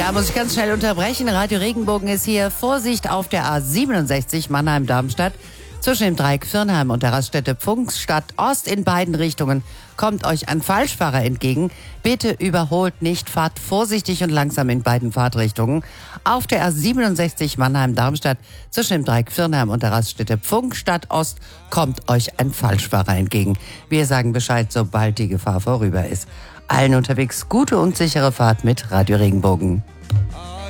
Ja, muss ich ganz schnell unterbrechen. Radio Regenbogen ist hier. Vorsicht auf der A67 Mannheim-Darmstadt. Zwischen dem Dreieck Firnheim und der Raststätte Pfungstadt Ost in beiden Richtungen kommt euch ein Falschfahrer entgegen. Bitte überholt nicht, fahrt vorsichtig und langsam in beiden Fahrtrichtungen. Auf der A67 Mannheim-Darmstadt zwischen dem Dreieck Firnheim und der Raststätte Pfungstadt Ost kommt euch ein Falschfahrer entgegen. Wir sagen Bescheid, sobald die Gefahr vorüber ist. Allen unterwegs gute und sichere Fahrt mit Radio Regenbogen.